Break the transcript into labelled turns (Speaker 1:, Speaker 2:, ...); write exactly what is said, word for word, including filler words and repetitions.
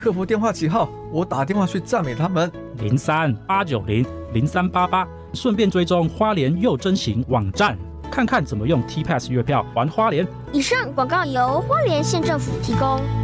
Speaker 1: 客服电话几号？我打电话去赞美他们。
Speaker 2: 零三八九零零三八八，顺便追踪花莲又真行网站，看看怎么用 T Pass 月票玩花莲。
Speaker 3: 以上广告由花莲县政府提供。